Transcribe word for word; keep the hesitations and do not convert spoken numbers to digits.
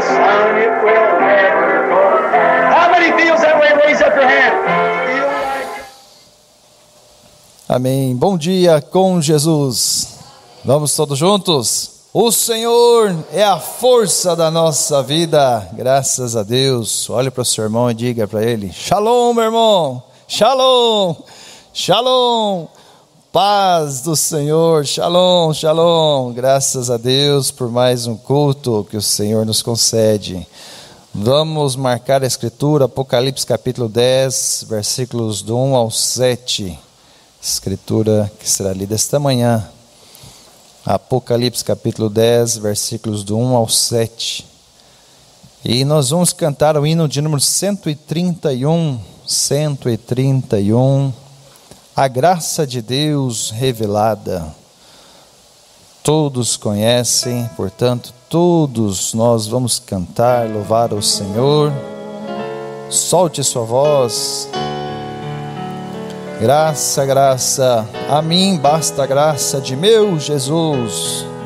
Son, it will never go down. How many feels that way? Raise up your hand. Feel like... Amém. Bom dia com Jesus. Vamos todos juntos? O Senhor é a força da nossa vida. Graças a Deus. Olhe para o seu irmão e diga para ele: Shalom, meu irmão. Shalom. Shalom. Paz do Senhor. Shalom, shalom. Graças a Deus por mais um culto que o Senhor nos concede. Vamos marcar a escritura, Apocalipse capítulo dez, versículos do um ao sete. Escritura que será lida esta manhã. Apocalipse capítulo dez, versículos do um ao sete. E nós vamos cantar o hino de número cento e trinta e um. cento e trinta e um. A graça de Deus revelada. Todos conhecem, portanto, todos nós vamos cantar, louvar ao Senhor. Solte sua voz. Graça, graça, a mim basta a graça de meu Jesus.